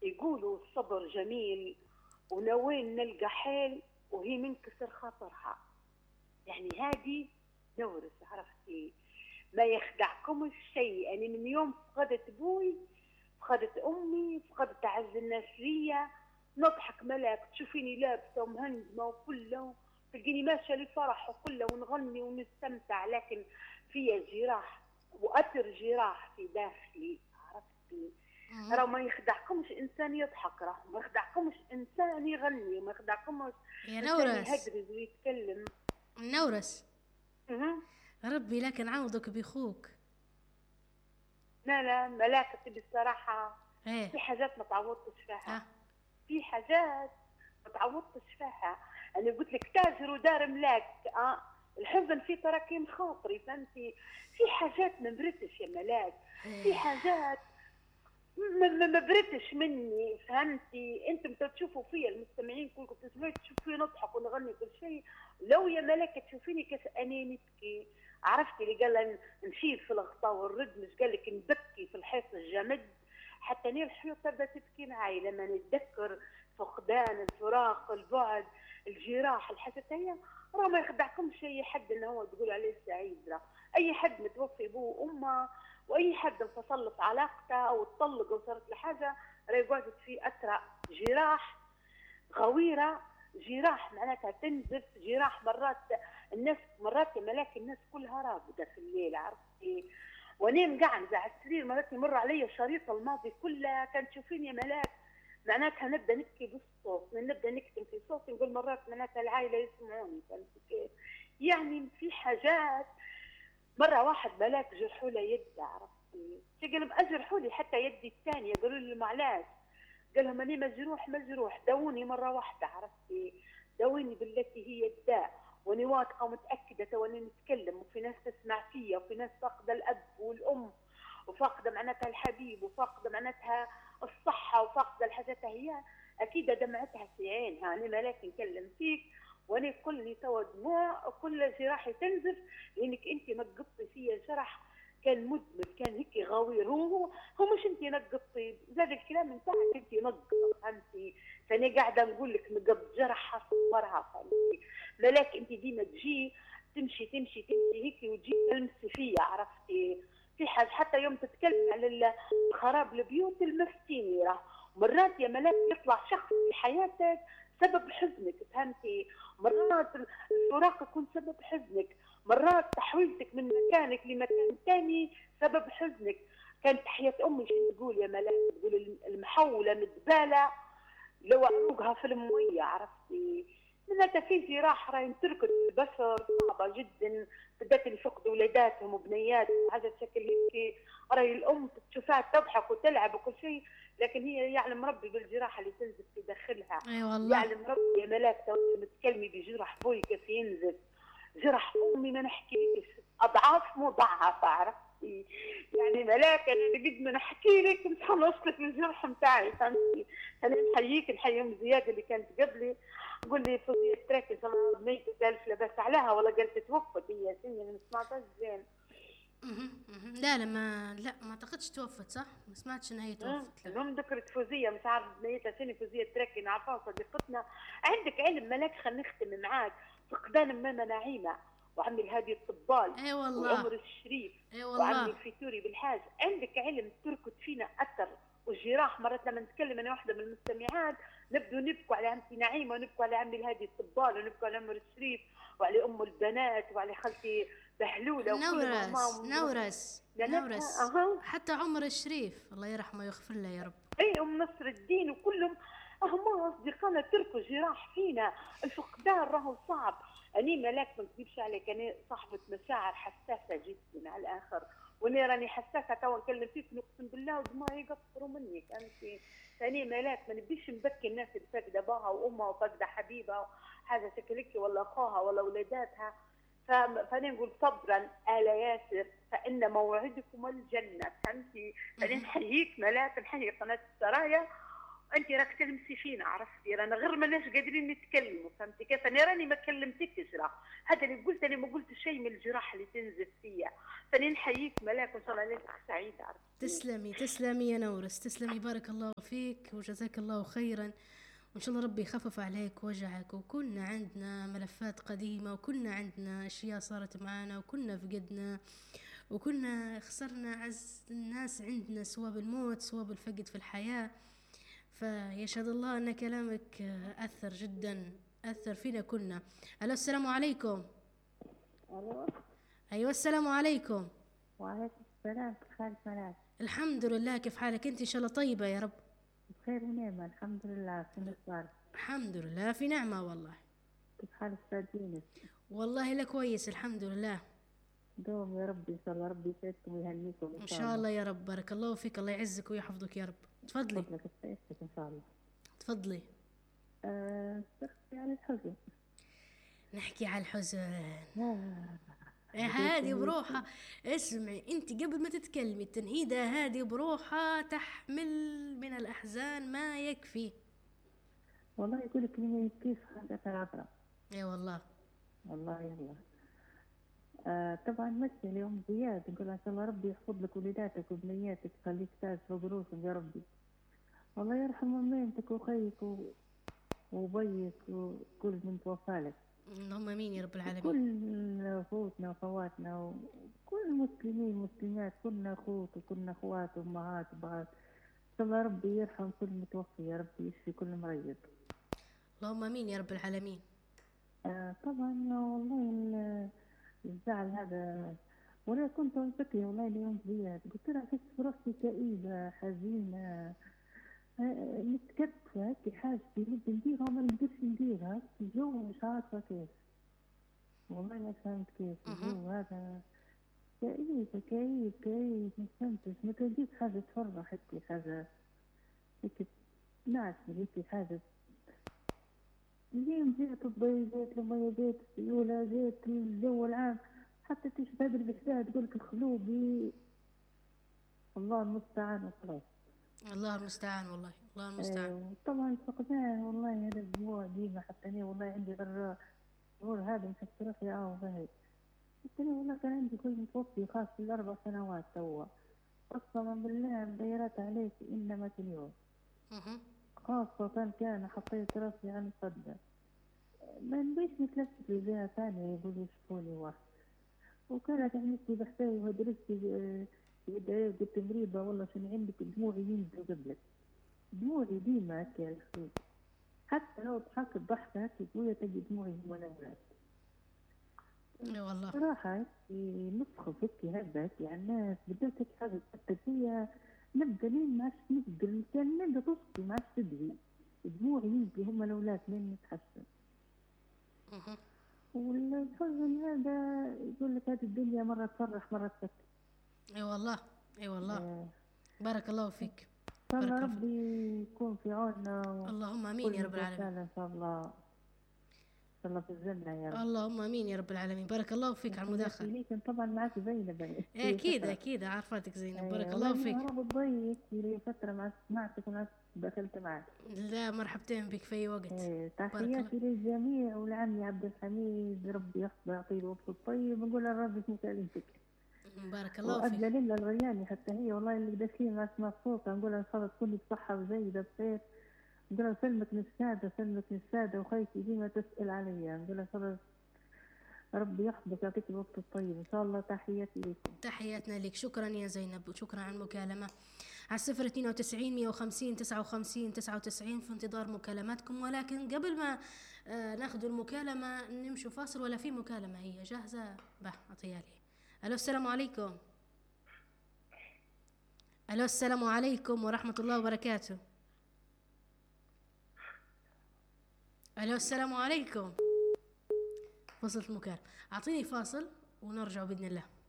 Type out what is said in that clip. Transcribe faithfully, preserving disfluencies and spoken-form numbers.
يقولوا الصبر جميل ونوين نلقى حيل وهي منكسر خاطرها. يعني هذه نورس، عرفتي؟ ما يخدعكمش شيء. يعني من يوم فقدت ابوي، فقدت امي، فقدت اعز الناس ليا، نضحك ملاك تشوفيني لابسه ومهندمه وكله، تلقيني ماشيه للفرح وكله ونغني ونستمتع، لكن فيا جراح واثر جراح في داخلي، عرفتي؟ راه ما يخدعكمش انسان يضحك، راه ما يخدعكمش انسان يغني، وما يخدعكمش يا انسان نورس يهدرز ويتكلم. نورس اها. ربي لكن عوضك بيخوك. لا لا ملاك بصراحه ايه في حاجات ما تعوضتش فيها، اه في حاجات ما تعوضتش فيها. انا قلت لك تاجر ودار ملاك، اه الحزن في تراكيم خاطري، فهمتي؟ في حاجات ما برتش يا ملاك، في حاجات ما ما برتش مني، فهمتي؟ انتم تشوفوا فيا المستمعين كلكم تسمعوا تشوفوا نضحك ونغني كل شيء، لو يا ملاك تشوفيني كيف اني نبكي. عرفتي اللي قال نشيل في الغطاء والرد، مش قال لك نبكي في الحيط الجمد، حتى نير الحيوط تبدا تبكي معي لما نتذكر فقدان، الفراق، البعد، الجراح، الحاجات هي. راه ما يخدعكمش اي حد انه هو تقول عليه سعيد، راه اي حد متوفي ابوه وامه، واي حد انفصل في علاقته او اتطلق او صارت له حاجه، راه يقعد في اثر جراح غويره، جراح معناتها تنزف، جراح مرات الناس، مرات يا ملاك الناس كلها رابده في الليل، عرفتي؟ وانا قاعده على السرير مرات يمر علي شريط الماضي كلها، كانت تشوفيني يا ملاك معناتها نبدا نبكي بالصوت، نبدا نكتم في صوتي، نقول مرات معناتها العائله يسمعوني، فهمتي كيف؟ يعني في حاجات. مره واحد ملاك جرحوا له يد، عرفتي؟ قال اجرحوا لي حتى يدي الثانيه، قالوا لي معلاش، قال لهم اني مجروح مجروح داوني مره واحده، عرفتي؟ داوني بالتي هي الداء، واني واثقه ومتاكده تواني نتكلم، وفي ناس تسمع فيا، وفي ناس فاقده الاب والام، وفاقده معناتها الحبيب، وفاقده معناتها الصحه، وفاقده الحاجات هي، اكيد دمعتها في عينها. انا ملاك نكلم فيك وانا كلني توا دموع وكل جراحي تنزف، لانك انت نقطتي فيا جرح كان مدمر، كان هيك غوير. هو هو مش انت نقطتي، زاد الكلام نتاعك انت نقط، فهمتي؟ فانا قاعده نقول لك نقط جرحها صبرها، فهمتي؟ ملاك انت ديما تجي تمشي تمشي تمشي هيك وتجي تلمسي فيا، عرفتي؟ في حاجه حتى يوم تتكلم على خراب البيوت المفتيني، راه مرات يا ملاك يطلع شخص في حياتك سبب حزنك، فهمتي؟ مرات الفراق يكون سبب حزنك، مرات تحويلتك من مكانك لمكان ثاني سبب حزنك. كانت حياة أمي شو تقول يا ملاك؟ تقول المحولة متبالة لو عروقها في المية، عرفتي؟ لأنها في جراح راهي تركض البشر صعبة جدا، بالذات اللي فقدوا ولاداتهم وبنياتهم حاجة شكل هيك. راهي الأم تشوفها تضحك وتلعب وكل شيء، لكن هي يعلم ربي بالجراحة اللي تنزف في داخلها. اي والله. يعلم ربي يا ملاك تو تتكلمي بجرح بوي كيف ينزف، جرح امي ما نحكي لكش اضعاف مضاعفه، عرفتي؟ يعني ملاك انا قد ما نحكي لك مش حنوصلك للجرح نتاعي، فهمتي؟ انا نحييك نحيي ام زياد اللي كانت قبلي، قول لي فوزيه تراكي ميتة الف لباس عليها، ولا قالت توفت هي سنه ما سمعتهاش زين. مهم. مهم. لا لا ما لا ما اعتقدش توفت، صح؟ ما سمعتش ان هي توفت، لا. المهم ذكرت فوزيه مش عارف بنيتها سنه، فوزيه تراكي نعرفها صديقتنا. عندك علم ملاك، خلينا نختم معاك، فقدان ماما نعيمه وعمي الهادي الطبال اي والله. وعمر الشريف اي وعمي والله. الفيتوري بالحاج. عندك علم تركض فينا اثر والجراح. مرات لما نتكلم انا واحده من المستمعات نبدو نبكوا على عمتي نعيمه، ونبكوا على عمي الهادي الطبال، ونبكوا على عمر الشريف، وعلى ام البنات، وعلى خالتي بهلوله، وكل نورس ماما نورس بناتها. نورس اها. حتى عمر الشريف الله يرحمه ويغفر له يا رب. اي ام نصر الدين وكلهم هما اصدقائنا تركوا جراح فينا. الفقدان راهو صعب. اني ملاك ما نكذبش عليك، انا صاحبه مشاعر حساسه جدا على الاخر، وانا راني حساسه تو نكلم فيك نقسم بالله ودموعي يقطروا مني، فهمتي؟ ثاني ملاك ما نبيش نبكي الناس اللي فاقده باها وامها وفاقده حبيبها حاجه شكلك ولا اخوها ولا ولاداتها. فانا نقول صبرا آل ياسر فإن موعدكم الجنة، فهمتي؟ فانا نحييك ملاك، نحيي قناة السرايا، انت راك تلمسي فينا، عرفتي رانا غير ماناش قادرين نتكلموا، فهمتي كيف؟ انا راني ما كلمتكش، راه هذا اللي قلت، انا ما قلت شيء من الجراح اللي تنزف فيا. فاني نحييك ملاك، وان شاء الله ليلتك سعيده، عرفتي. تسلمي تسلمي يا نورس، تسلمي، بارك الله فيك وجزاك الله خيرا، وإن شاء الله ربي يخفف عليك وجعك. وكنا عندنا ملفات قديمة، وكنا عندنا أشياء صارت معنا، وكنا فقدنا، وكنا خسرنا أعز الناس عندنا، سواء بالموت سواء بالفقد في الحياة. فيشهد الله أن كلامك أثر جدا، أثر فينا كنا. ألو السلام عليكم. الو. أيوة السلام عليكم. وعليكم السلام، كيف حالك ملاك؟ الحمد لله، كيف حالك أنت؟ إن شاء الله طيبة يا رب. بخير ونعمة الحمد لله. شنو صار؟ الحمد لله في نعمة والله. كيف حال أستاذ يونس؟ والله لا كويس الحمد لله. دوم يا رب، إن شاء الله ربي يسعدكم ويهنيكم إن شاء الله يا رب. بارك الله فيك، الله يعزك ويحفظك يا رب. تفضلي. فضلك يسعدك إن شاء الله. تفضلي. أه تحكي عن الحزن. نحكي على الحزن. آه. هذه بروحها، اسمعي انت قبل ما تتكلمي، التنهيدة هذه بروحها تحمل من الأحزان ما يكفي. والله يقول لك اللي ما يبكيش حاجة العبرة. اي والله. والله يلا. آه طبعا مشي اليوم زياد، نقول ان شاء الله ربي يحفظ لك وليداتك وبنياتك، خليك تاج فوق رؤوسهم يا ربي. والله يرحم امينتك وخيك و... وبيك وكل من توفالك. اللهم امين يا رب العالمين. كل اخوتنا واخواتنا وكل المسلمين والمسلمات، كلنا اخوت وكلنا اخوات وامهات وبعض. ان شاء الله ربي يرحم كل متوفي يا ربي، يشفي كل مريض. اللهم امين يا رب العالمين. آه طبعا والله الزعل هذا، ولا كنت أنسكي والله اليوم زياد، قلت لها أحس براسي كئيبة حزينة آه متكتفة هكي، حاجتي نبي نديرها وما نقدرش نديرها، الجو مش عارفة كيف، والله ما فهمت كيف الجو هذا، كئيبة كئيب كئيب ما فهمتش، ما تلقيت حاجة تفرح هكي، حاجة هكي نعس هكي حاجة. اليوم جيت الضي، جيت المية، جيت السيولة، جيت الجو العام، حتى تشبه بالبحثات تقولك الخلوبي. الله المستعان وخلاص. الله المستعان والله، الله المستعان. آه طبعا فقدان والله هذا الدموع ديما، حتى أنا والله عندي غير الشهور هذا مفكرة في عاو باهي، حتى أنا والله كان عندي كل متوفي خاص في الأربع سنوات توا، قسما بالله مديرات عليك إنما اليوم. خاصة كان حطيت راسي عن الصدى، ما نبيش نتلفت لجهة ثانية يقولوا شوفوني واحد. وكانت عملتي بحثاوي ودرستي بداية، قلت مريضة والله شنو عندك، دموعي ينزلوا قبلك، دموعي ديما هكي على الخير، حتى لو ضحكت ضحكة هكي قوية تجي دموعي هما الأولاد. اي والله. صراحة هكي نسخف هكي هكذا هكي على الناس، بدأت هكي حاجة تأثر فيا، نبدا لين ما عادش نقدر، كان نبدا تصفي ما عادش تدري، دموعي ينزلوا هما الأولاد لين نتحسن. والحزن هذا يقول لك هذه الدنيا مرة تفرح مرة تبكي. اي والله اي والله. آه. بارك الله فيك. بارك الله ربي يكون في عوننا. اللهم امين يا رب العالمين. ان شاء الله ان شاء الله في الجنة يا رب. اللهم امين يا رب العالمين. بارك الله فيك على المداخلة. ليكن طبعا معك زينب. اكيد اكيد عارفاتك زينب. بارك الله فيك. انا بضيق لي فترة ما سمعتك وما دخلت معك. لا مرحبتين بك في اي وقت. ايه تحياتي للجميع ولعمي عبد الحميد، ربي يحفظه يعطيه الوقت الطيب، نقول للرب مكالمتك. بارك الله فيك. وأدلى لله الغياني حتى هي والله اللي داخلين ما اسمع صوتها، نقول ان شاء الله تكوني بصحة وجيدة بخير، نقول سلمك للسادة سلمك للسادة وخيتي ديما تسأل عليا، نقول ان شاء الله ربي يحفظك يعطيك الوقت الطيب ان شاء الله. تحياتي لكم. تحياتنا لك. شكرا يا زينب وشكرا على المكالمة. على الصفر اثنين وتسعين مية وخمسين تسعة وخمسين تسعة وتسعين في انتظار مكالماتكم. ولكن قبل ما آه ناخذ المكالمة نمشوا فاصل، ولا في مكالمة هي جاهزة؟ به أعطيها لي. ألو السلام عليكم. ألو السلام عليكم ورحمة الله وبركاته. ألو السلام عليكم. فصلت المكالمة. أعطيني فاصل ونرجع بإذن الله.